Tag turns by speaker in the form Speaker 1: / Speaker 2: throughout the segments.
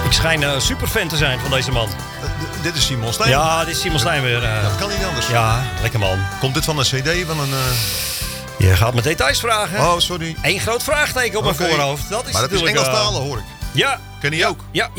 Speaker 1: Ik schijn superfan te zijn van deze man.
Speaker 2: Dit is Simon Steijn.
Speaker 1: Ja, dit is Simon Steijn weer.
Speaker 2: Dat kan niet anders.
Speaker 1: Ja, lekker man.
Speaker 2: Komt dit van een cd, van een...
Speaker 1: Je gaat me details vragen.
Speaker 2: Oh, sorry.
Speaker 1: Eén groot vraagteken op mijn voorhoofd. Dat is
Speaker 2: maar dat is
Speaker 1: natuurlijk,
Speaker 2: Engelstalen, hoor ik.
Speaker 1: Ja.
Speaker 2: Ken je ook?
Speaker 1: Ja.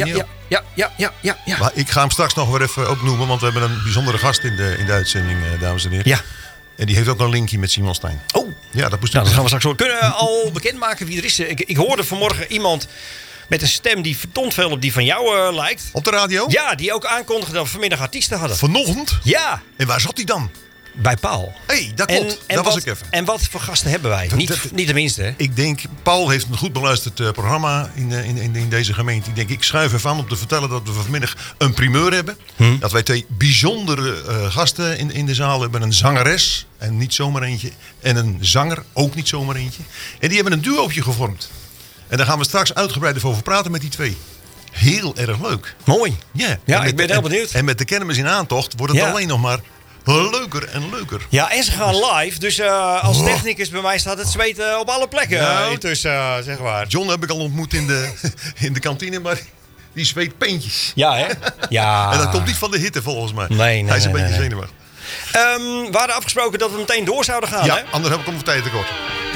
Speaker 2: Maar ik ga hem straks nog weer even opnoemen, want we hebben een bijzondere gast in de uitzending, dames en heren.
Speaker 1: Ja.
Speaker 2: En die heeft ook een linkje met Simon Steijn.
Speaker 1: Oh.
Speaker 2: Ja, dat moest
Speaker 1: Nou, dat gaan we straks horen. Kunnen we al bekendmaken wie er is? Ik hoorde vanmorgen iemand met een stem die verdomd veel op die van jou lijkt.
Speaker 2: Op de radio?
Speaker 1: Ja, die ook aankondigde dat we vanmiddag artiesten hadden.
Speaker 2: Vanochtend?
Speaker 1: Ja.
Speaker 2: En waar zat hij dan?
Speaker 1: Bij Paul.
Speaker 2: Hé, dat klopt. Daar was ik even.
Speaker 1: En wat voor gasten hebben wij? Niet de minste, hè?
Speaker 2: Ik denk, Paul heeft een goed beluisterd programma in deze gemeente. Ik schuif ervan om te vertellen dat we vanmiddag een primeur hebben. Dat wij 2 bijzondere gasten in de zaal hebben. Een zangeres, en niet zomaar eentje. En een zanger, ook niet zomaar eentje. En die hebben een duootje gevormd. En daar gaan we straks uitgebreid over praten met die 2. Heel erg leuk.
Speaker 1: Mooi.
Speaker 2: Yeah.
Speaker 1: Ja, ik ben heel benieuwd.
Speaker 2: En met de kermis in aantocht wordt het alleen nog maar leuker en leuker.
Speaker 1: Ja, en ze gaan live. Dus als technicus bij mij staat het zweet op alle plekken.
Speaker 2: Nou,
Speaker 1: tussen, zeg maar.
Speaker 2: John heb ik al ontmoet in de kantine, maar die zweet peentjes.
Speaker 1: Ja, hè? Ja.
Speaker 2: En dat komt niet van de hitte volgens mij.
Speaker 1: Nee,
Speaker 2: Hij is een beetje zenuwachtig.
Speaker 1: We hadden afgesproken dat we meteen door zouden gaan,
Speaker 2: ja,
Speaker 1: hè?
Speaker 2: anders heb ik om tijd tekort.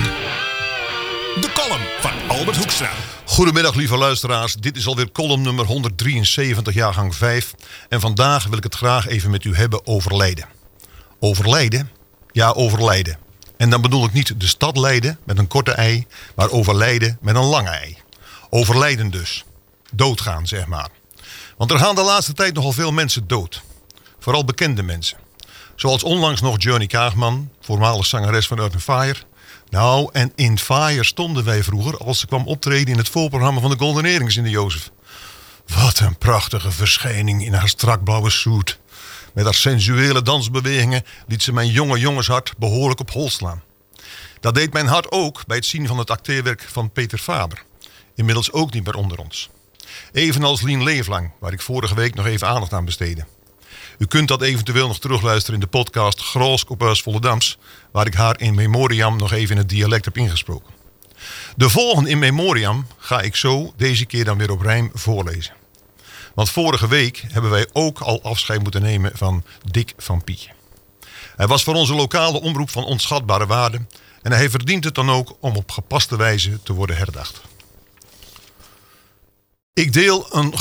Speaker 3: De column van Albert Hoekstra.
Speaker 2: Goedemiddag, lieve luisteraars. Dit is alweer column nummer 173, jaargang 5. En vandaag wil ik het graag even met u hebben over Leiden. Over Leiden? Ja, over Leiden. En dan bedoel ik niet de stad Leiden met een korte ei, maar over Leiden met een lange ei. Over Leiden dus. Doodgaan, zeg maar. Want er gaan de laatste tijd nogal veel mensen dood. Vooral bekende mensen. Zoals onlangs nog Johnny Kaagman, voormalig zangeres van Earth & Fire. Nou, en in Fire stonden wij vroeger als ze kwam optreden in het voorprogramma van de Golden Earrings in de Jozef. Wat een prachtige verschijning in haar strak blauwe suit. Met haar sensuele dansbewegingen liet ze mijn jonge jongenshart behoorlijk op hol slaan. Dat deed mijn hart ook bij het zien van het acteerwerk van Peter Faber. Inmiddels ook niet meer onder ons. Evenals Lien Leeflang, waar ik vorige week nog even aandacht aan besteedde. U kunt dat eventueel nog terugluisteren in de podcast Groosk op Huis Volendams, waar ik haar in memoriam nog even in het dialect heb ingesproken. De volgende in memoriam ga ik zo deze keer dan weer op rijm voorlezen. Want vorige week hebben wij ook al afscheid moeten nemen van Dick van Pietje. Hij was voor onze lokale omroep van onschatbare waarde en hij verdient het dan ook om op gepaste wijze te worden herdacht. Ik deel een